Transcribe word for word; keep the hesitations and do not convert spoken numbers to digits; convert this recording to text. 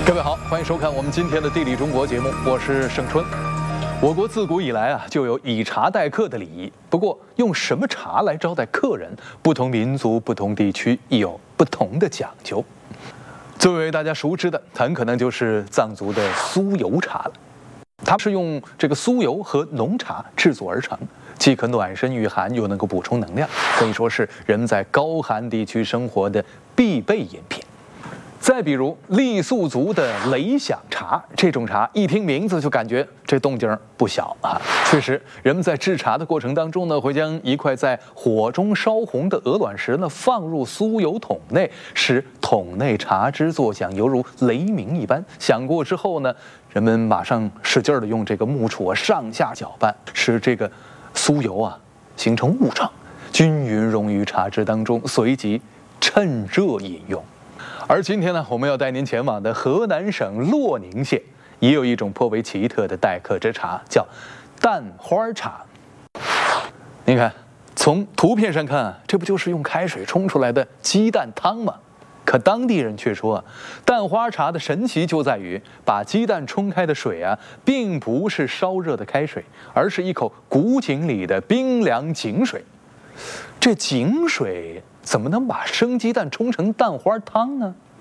各位好，欢迎收看我们今天的《地理中国》节目，我是盛春。我国自古以来啊，就有以茶待客的礼仪。不过，用什么茶来招待客人，不同民族、不同地区亦有不同的讲究。最为大家熟知的，很可能就是藏族的酥油茶了。它是用这个酥油和浓茶制作而成，既可暖身御寒，又能够补充能量，可以说是人们在高寒地区生活的必备饮品。再比如傈僳族的雷响茶，这种茶一听名字就感觉这动静不小啊。确实，人们在制茶的过程当中呢，会将一块在火中烧红的鹅卵石呢放入酥油桶内，使桶内茶汁作响，犹如雷鸣一般。响过之后呢，人们马上使劲的用这个木杵啊上下搅拌，使这个酥油啊形成雾状，均匀溶于茶汁当中，随即趁热饮用。而今天呢，我们要带您前往的河南省洛宁县，也有一种颇为奇特的待客之茶，叫蛋花茶。您看，从图片上看，这不就是用开水冲出来的鸡蛋汤吗？可当地人却说啊，蛋花茶的神奇就在于，把鸡蛋冲开的水啊，并不是烧热的开水，而是一口古井里的冰凉井水。这井水怎么能把生鸡蛋冲成蛋花汤呢？